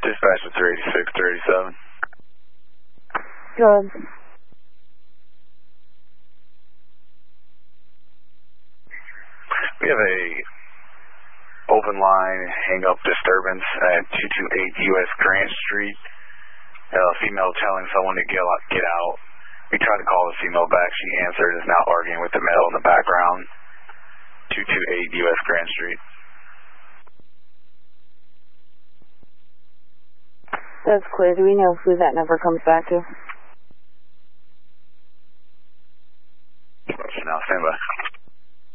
Dispatch to 386, 387. Good. We have a open line hang-up disturbance at 228 U.S. Grant Street. A female telling someone to get out. We tried to call the female back. She answered, is now arguing with the male in the background. 228 U.S. Grant Street. That's clear. Do we know who that number comes back to?